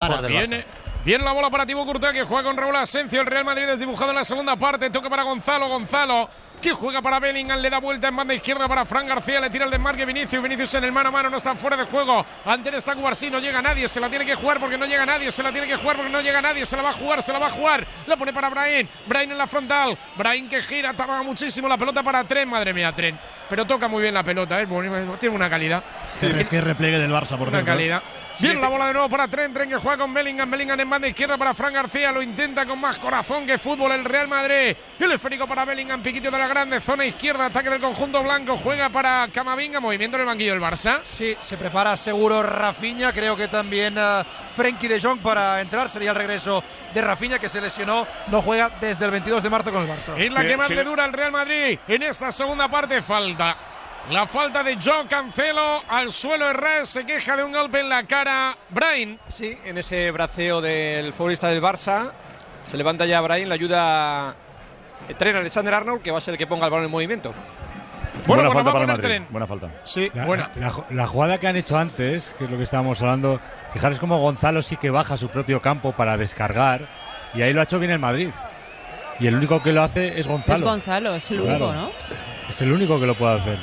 Viene la bola para Thibaut Courtois, que juega con Raúl Asensio. El Real Madrid desdibujado en la segunda parte. Toca para Gonzalo, que juega para Bellingham. Le da vuelta en banda izquierda para Fran García. Le tira el desmarque Vinicius en el mano a mano. No está fuera de juego. Ante él está Cubarsí. No llega nadie. Se la tiene que jugar porque no llega nadie. Se la va a jugar. La pone para Brahim en la frontal. Brahim que gira. Tarda muchísimo. La pelota para Trent. Madre mía, Trent. Pero toca muy bien la pelota. Tiene una calidad. Qué repliegue del Barça, por una calidad. Viene la bola de nuevo para Trent que juega con Bellingham en banda izquierda para Fran García, lo intenta con más corazón que fútbol el Real Madrid. El esférico para Bellingham, piquito de la grande, zona izquierda, ataque del conjunto blanco, juega para Camavinga, movimiento en el banquillo del Barça. Sí, se prepara seguro Rafinha, creo que también Frenkie de Jong para entrar, sería el regreso de Rafinha, que se lesionó, no juega desde el 22 de marzo con el Barça. Es la que más le dura al Real Madrid en esta segunda parte. La falta de Joao Cancelo al suelo. Herrera se queja de un golpe en la cara. Brahim. Sí, en ese braceo del futbolista del Barça. Se levanta ya Brahim, le ayuda Trent Alexander-Arnold, que va a ser el que ponga el balón en movimiento. Buena falta para el Madrid. Buena falta. Sí, la jugada que han hecho antes, que es lo que estábamos hablando, fijaros cómo Gonzalo sí que baja a su propio campo para descargar, y ahí lo ha hecho bien el Madrid. Y el único que lo hace es Gonzalo. Es Gonzalo, es el único, ¿no? Es el único que lo puede hacer.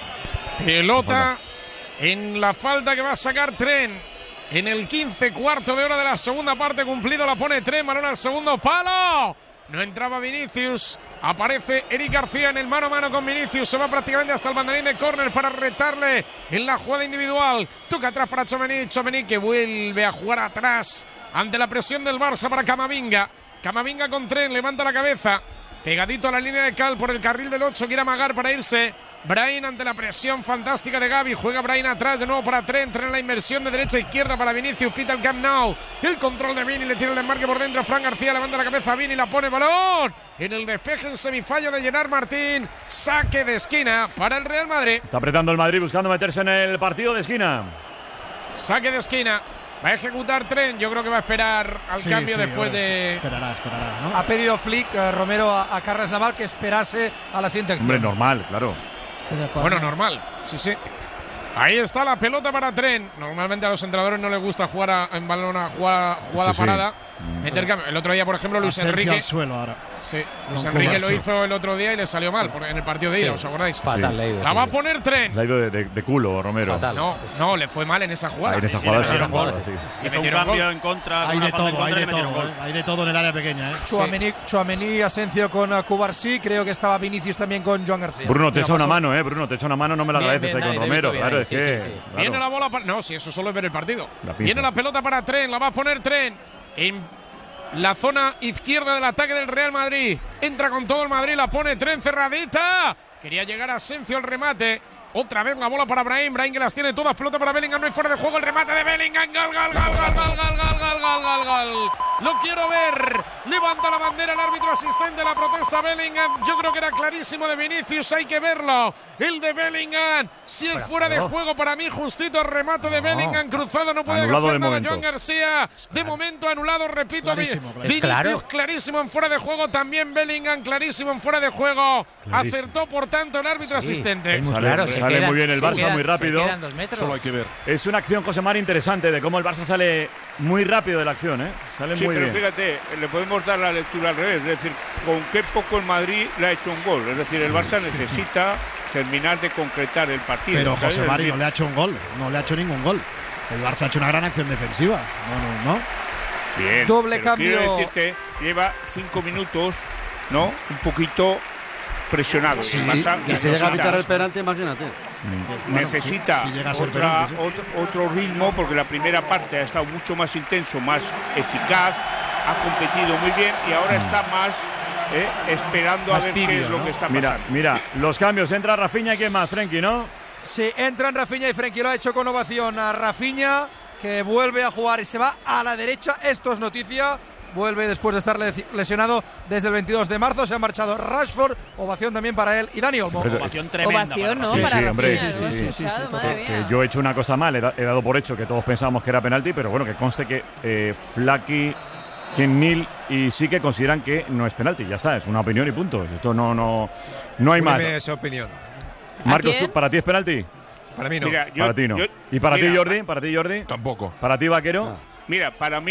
Pelota en la falta que va a sacar Trent. En el 15, cuarto de hora de la segunda parte cumplido, la pone Trent, balón al segundo palo. No entraba Vinicius. Aparece Eric García en el mano a mano con Vinicius. Se va prácticamente hasta el banderín de córner para retarle en la jugada individual. Toca atrás para Tchouaméni que vuelve a jugar atrás ante la presión del Barça para Camavinga. Camavinga con Trent, levanta la cabeza. Pegadito a la línea de cal por el carril del 8, quiere amagar para irse. Brahim ante la presión fantástica de Gavi. Juega Brahim atrás de nuevo para Trent. Trent en la inversión de derecha a izquierda para Vinicius. Pita el Camp Nou. El control de Vini. Le tira el desmarque por dentro. Fran García levanta la cabeza. Vini la pone balón. En el despeje en semifallo de Gerard Martín. Saque de esquina para el Real Madrid. Está apretando el Madrid buscando meterse en el partido de esquina. Saque de esquina. Va a ejecutar Trent. Yo creo que va a esperar al cambio después de... Esperará, ¿no? Ha pedido Flick, Romero, a Carles Naval que esperase a la siguiente acción. Hombre, normal, claro. Bueno, normal, sí. Ahí está la pelota para Trent. Normalmente a los entrenadores no les gusta jugar en balón a jugada parada. Meter cambio. El otro día, por ejemplo, Luis Enrique. Al suelo ahora. Sí, Luis Enrique lo hizo el otro día y le salió mal en el partido de ida, ¿os acordáis? Fatal, leído. La va a poner Trent. Le ha ido de culo, Romero. Fatal. No, le fue mal en esa jugada. En esa jugada sí. Hizo un cambio en contra. Hay de todo en el área pequeña. Tchouaméni, Asensio con Cubarsí. Creo que estaba Vinicius también con Joan García. Bruno, te echa una mano, Bruno, te echa una mano, no me la agradeces ahí con Romero. Claro, es que... Claro. Viene la bola para... No, si eso solo es ver el partido. Viene la pelota para Trent, la va a poner Trent en la zona izquierda del ataque del Real Madrid. Entra con todo el Madrid, la pone Trent cerradita. Quería llegar a Asensio al remate. Otra vez la bola para Brahim que las tiene todas, pelota para Bellingham, no hay fuera de juego, el remate de Bellingham, gol. Lo quiero ver, levanta la bandera el árbitro asistente, la protesta Bellingham, yo creo que era clarísimo de Vinicius, hay que verlo, el de Bellingham, si es fuera de juego para mí, justito el remate de Bellingham, cruzado, no puede hacer nada Joan García, de momento anulado, repito, Vinicius clarísimo en fuera de juego, también Bellingham clarísimo en fuera de juego, acertó por tanto el árbitro asistente. Sale muy bien el Barça, muy rápido. Solo hay que ver. Es una acción, José Mari, interesante de cómo el Barça sale muy rápido de la acción, Sale muy bien. Sí, pero fíjate, le podemos dar la lectura al revés. Es decir, con qué poco el Madrid le ha hecho un gol. Es decir, el Barça necesita terminar de concretar el partido. Pero José Mari no le ha hecho un gol. No le ha hecho ningún gol. El Barça ha hecho una gran acción defensiva. No. Bien. Doble cambio. Quiero decirte, lleva 5 minutos, ¿no? Un poquito presionado. Sí, y se llega a evitar el penalti, imagínate. Necesita otro ritmo, porque la primera parte ha estado mucho más intenso, más eficaz, ha competido muy bien y ahora está más esperando más a ver tibio, qué es lo que está pasando. Mira, los cambios, entra Rafinha y quién más, Frenkie, ¿no? Sí, entran Rafinha y Frenkie, lo ha hecho con ovación a Rafinha, que vuelve a jugar y se va a la derecha, esto es noticia. Vuelve después de estar lesionado desde el 22 de marzo. Se ha marchado Rashford. Ovación también para él y Dani Olmo. Ovación tremenda. Ovación, ¿no? Sí, para hombre, Rafinha. Sí. Que yo he hecho una cosa mal. He dado por hecho que todos pensábamos que era penalti, pero bueno, que conste que Flaky, Kenil y sí que consideran que no es penalti. Ya está, es una opinión y punto. Esto no hay más. Esa opinión. Marcos, ¿para ti es penalti? Para mí no. Para ti no. ¿Y para ti, Jordi? ¿Para ti, Jordi? Tampoco. ¿Para ti, Vaquero? Mira, para mí